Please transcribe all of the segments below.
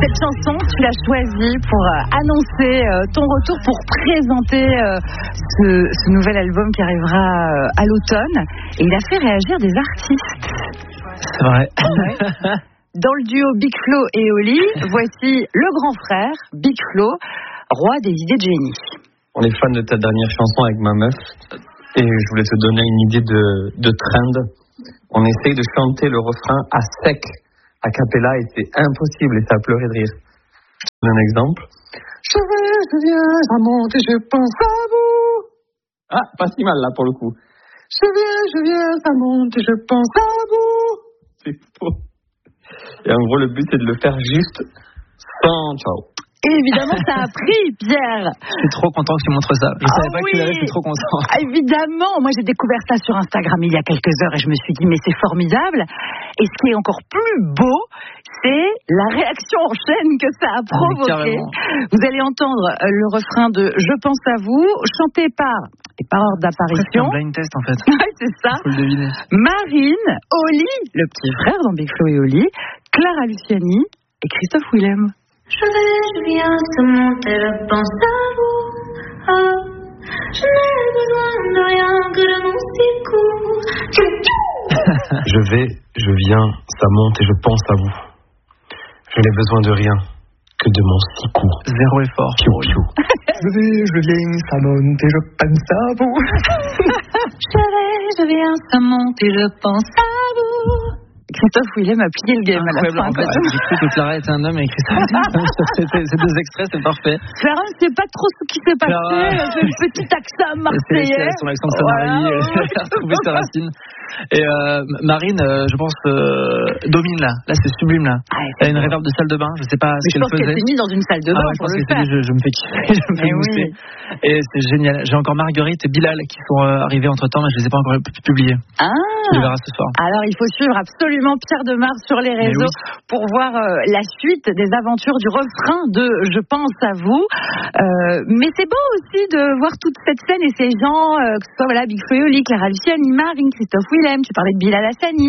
Cette chanson, tu l'as choisie pour annoncer ton retour, pour présenter ce nouvel album qui arrivera à l'automne. Et il a fait réagir des artistes. C'est vrai. Dans le duo Big Flo et Oli, voici le grand frère, Big Flo, roi des idées de génie. On est fan de ta dernière chanson avec ma meuf et je voulais te donner une idée de trend. On essaye de chanter le refrain à sec, a cappella, et c'est impossible et ça a pleuré de rire. Je te donne un exemple. Je vais, je viens, ça monte et je pense à vous. Ah, pas si mal là pour le coup. Je viens, ça monte et je pense à vous. C'est faux. Et en gros, le but c'est de le faire juste sans ciao. Et évidemment, ça a pris, Pierre. Je suis trop content que tu montres ça. Je savais pas que tu l'avais, je suis trop content. Évidemment, moi j'ai découvert ça sur Instagram il y a quelques heures et je me suis dit mais c'est formidable. Et ce qui est encore plus beau, c'est la réaction en chaîne que ça a provoqué. Vous allez entendre le refrain de Je pense à vous, chanté par, et par ordre d'apparition. C'est un blind test en fait. Ouais, c'est ça. Faut le deviner. Marine, Oli, le petit frère dans Big Flo et Oli, Clara Luciani et Christophe Willem. Je vais, je viens, ça monte et je pense à vous. Oh, je n'ai besoin de rien que de mon si court. Je vais, je viens, ça monte et je pense à vous. Je n'ai besoin de rien que de mon si court. Zéro effort. Piou, piou. Je vais, je viens, ça monte et je pense à vous. Je vais, je viens, ça monte et je pense à vous. Christophe Willem a plié le game à la fin. J'ai cru que Clara était un homme et Christophe ces deux extraits, c'est parfait. Clara ne sait pas trop ce qui s'est passé. C'est le petit accent marseillais. C'est son accent de Sanary, elle a retrouvé ses racines. Et Marine, je pense, domine là. Là, c'est sublime là. Elle a une réverb de salle de bain. Je sais pas ce qu'elle faisait. Je pense qu'elle s'est mise dans une salle de bain pour le faire. Je me fais kiffer, je me fais mousser. Et c'est génial. J'ai encore Marguerite et Bilal qui sont arrivés entre temps, mais je les ai pas encore publiés. Tu les verras ce soir. Alors, il faut suivre absolument Pierre Demar sur les réseaux pour voir la suite des aventures du refrain de Je pense à vous. Mais c'est beau aussi de voir toute cette scène et ces gens, que ce soit Big Flo et Oli, Clara Luciani, Marine, Christophe Willem, tu parlais de Bilal Hassani,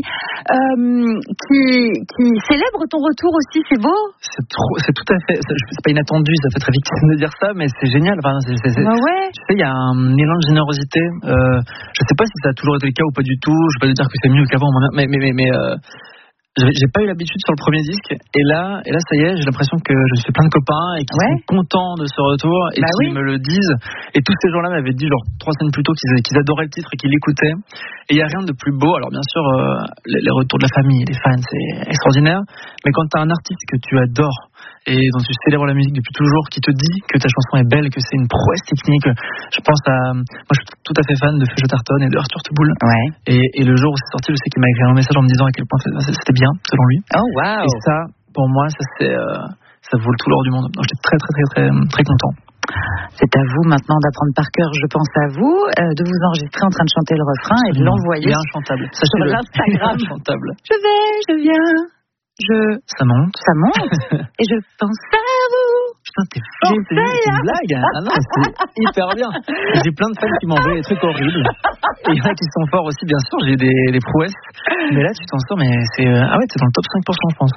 qui célèbrent ton retour aussi, c'est beau. C'est tout à fait, c'est pas inattendu, ça fait très vite de dire ça, mais c'est génial. Enfin, ouais. Tu sais, il y a un élan de générosité. Je sais pas si ça a toujours été le cas ou pas du tout. Je vais pas te dire que c'est mieux qu'avant, mais j'ai pas eu l'habitude sur le premier disque, et là ça y est, j'ai l'impression que je suis plein de copains et qui sont contents de ce retour et qui me le disent. Et tous ces gens-là m'avaient dit 3 semaines plus tôt qu'ils adoraient le titre et qu'ils l'écoutaient. Et il y a rien de plus beau. Alors bien sûr, les retours de la famille, les fans, c'est extraordinaire. Mais quand t'as un artiste que tu adores et dont tu célèbres la musique depuis toujours, qui te dit que ta chanson est belle, que c'est une prouesse technique. Je pense moi je suis tout à fait fan de Feu Chatterton et de Arthur Teboul. Et le jour où c'est sorti, je sais qu'il m'a écrit un message en me disant à quel point c'était bien, selon lui. Oh wow. Et ça, pour moi, ça vaut tout l'or du monde. Donc j'étais très très très très très content. C'est à vous maintenant d'apprendre par cœur, je pense à vous, de vous enregistrer en train de chanter le refrain et de l'envoyer sur l'Instagram. Je vais, je viens. Ça monte et je pense à vous. Putain, t'es fort, c'est une blague. Ah non, c'est hyper bien. J'ai plein de fans qui m'envoient des trucs horribles. Et il y en a qui sont forts aussi, bien sûr. J'ai des prouesses. Mais là, tu t'en sors, mais c'est t'es dans le top 5%, je pense.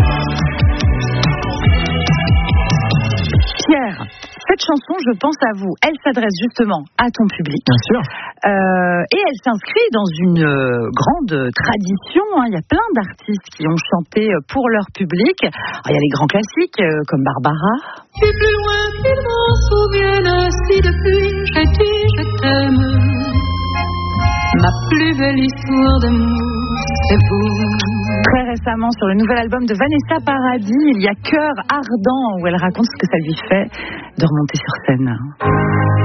Pierre, cette chanson, je pense à vous, elle s'adresse justement à ton public. Bien sûr. Et elle s'inscrit dans une grande tradition. Il y a plein d'artistes qui ont chanté pour leur public. Alors, il y a les grands classiques comme Barbara. Plus loin qu'ils m'en souviennent, si depuis j'ai dit je t'aime. Ma plus belle histoire d'amour, c'est vous. Très récemment, sur le nouvel album de Vanessa Paradis, il y a Cœur ardent, où elle raconte ce que ça lui fait de remonter sur scène.